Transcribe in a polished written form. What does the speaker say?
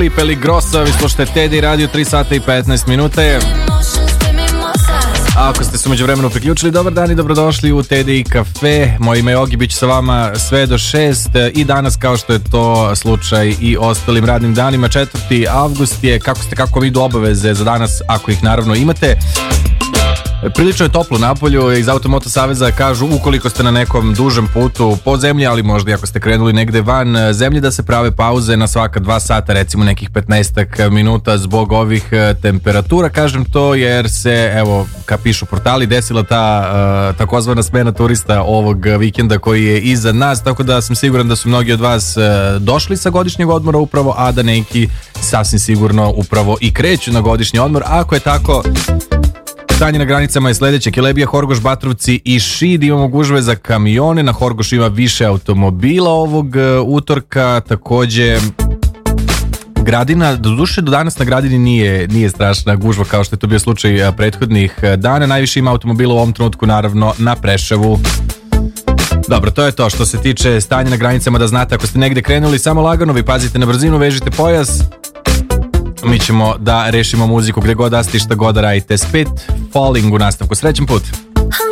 Filipe Grossa, vi slušate Teddy Radio, 3 sata i 15 minuta je. A ako ste se međuvremenu priključili, dobar dan i dobrodošli u Teddy Cafe. Moje ime je Ogi, bit će sa vama sve do 6 i danas, kao što je to slučaj i ostalim radnim danima, 4. avgust je, kako idu obaveze za danas, ako ih naravno imate. Prilično je toplo napolju, iz Automoto Saveza kažu ukoliko ste na nekom dužem putu po zemlji, ali možda i ako ste krenuli negde van zemlje, da se prave pauze na svaka 2 sata, recimo nekih 15 minuta zbog ovih temperatura. Kažem to jer se, evo, kad pišu portali, desila ta takozvana smena turista ovog vikenda koji je iza nas, tako da sam siguran da su mnogi od vas došli sa godišnjeg odmora upravo, a da neki sasvim sigurno upravo i kreću na godišnji odmor. Ako je tako, stanje na granicama je sledeće: Kelebija, Horgoš, Batrovci i Šid. Imamo gužve za kamione, na Horgošu ima više automobila ovog utorka, takođe Gradina, doduše do danas na Gradini nije strašna gužva kao što je to bio slučaj prethodnih dana. Najviše ima automobila u ovom trenutku naravno na Preševu. Dobro, to je to što se tiče stanja na granicama, da znate ako ste negde krenuli, samo lagano, vi pazite na brzinu, vežite pojas. Mi ćemo da rešimo muziku gde god da ste i šta god da radite. Spit Falling u nastavku. Srećan put!